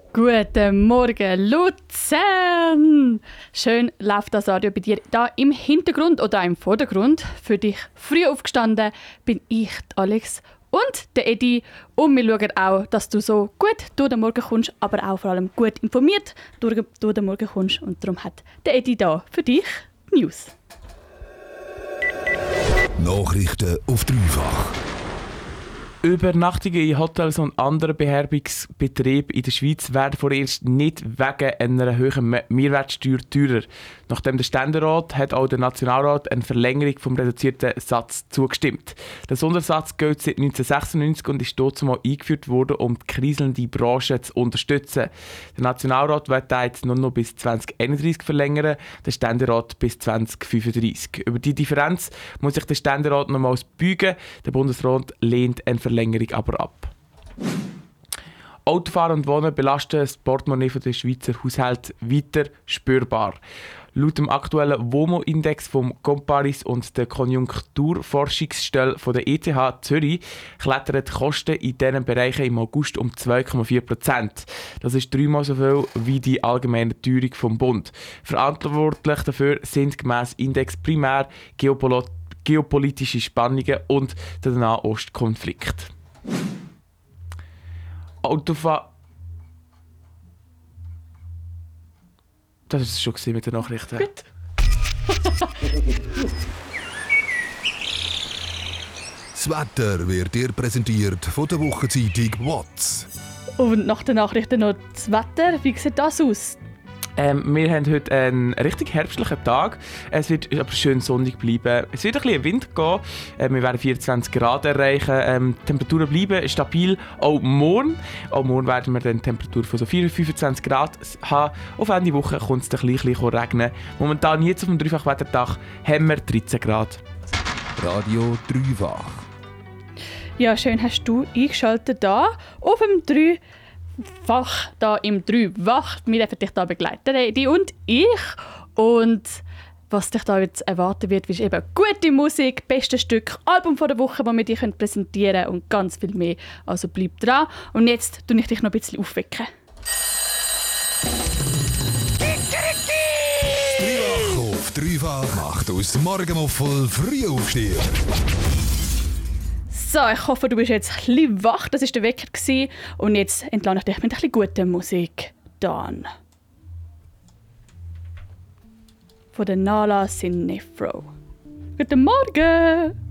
Guten Morgen, Luzern! Schön läuft das Radio bei dir da im Hintergrund oder im Vordergrund. Für dich früh aufgestanden bin ich, Alex und der Edi. Und wir schauen auch, dass du so gut durch den Morgen kommst, aber auch vor allem gut informiert durch den Morgen kommst. Und darum hat der Edi da für dich News. Nachrichten auf dreifach. Übernachtungen in Hotels und anderen Beherbergungsbetrieben in der Schweiz werden vorerst nicht wegen einer höheren Mehrwertsteuer teurer. Nachdem der Ständerat hat auch der Nationalrat eine Verlängerung vom reduzierten Satz zugestimmt. Der Sondersatz gilt seit 1996 und ist dort mal eingeführt worden, um die kriselnde Branche zu unterstützen. Der Nationalrat wird jetzt nur noch bis 2031 verlängern, der Ständerat bis 2035. Über die Differenz muss sich der Ständerat nochmals beugen. Der Bundesrat lehnt eine Verlängerung aber ab. Autofahren und Wohnen belasten das Portemonnaie der Schweizer Haushalte weiter spürbar. Laut dem aktuellen WOMO-Index vom Comparis und der Konjunkturforschungsstelle von der ETH Zürich klettern die Kosten in diesen Bereichen im August um 2,4%. Das ist dreimal so viel wie die allgemeine Teuerung vom Bund. Verantwortlich dafür sind gemäss Index primär geopolitische Spannungen und der Nahostkonflikt. Das war es schon mit den Nachrichten. Gut. Das Wetter wird dir präsentiert von der Wochenzeitung WATZ. Und nach den Nachrichten noch das Wetter. Wie sieht das aus? Wir haben heute einen richtig herbstlichen Tag. Es wird aber schön sonnig bleiben. Es wird ein bisschen Wind gehen. Wir werden 24 Grad erreichen. Die Temperaturen bleiben stabil. Auch morgen. Auch morgen werden wir dann eine Temperatur von so 24 Grad haben. Auf Ende Woche kommt es ein bisschen regnen. Momentan jetzt auf dem Dreifachwettertag haben wir 13 Grad. Radio Dreifach. Ja, schön hast du eingeschaltet da auf dem Dreifach, da im Dreifach. Wir dürfen dich da begleiten, Edi und ich. Und was dich da jetzt erwarten wird, ist eben gute Musik, bestes Stück, Album der Woche, das wir dir präsentieren können und ganz viel mehr. Also bleib dran. Und jetzt tue ich dich noch ein bisschen aufwecken. Dreifach auf Dreifach macht aus Morgenmuffel Frühaufsteher. So, ich hoffe, du bist jetzt ein bisschen wach. Das war der Wecker. Und jetzt entlasse ich dich mit ein bisschen guter Musik. Dann. Von der Nala Sinefro. Guten Morgen!